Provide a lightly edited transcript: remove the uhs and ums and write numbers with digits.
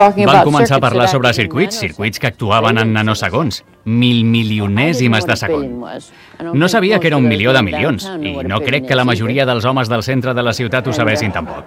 Van començar a parlar sobre circuits que actuaven en nanosegons, milionèsimes de segon. No sabia que era 1 milió de milions, i no crec que la majoria dels homes del centre de la ciutat ho sabessin tampoc.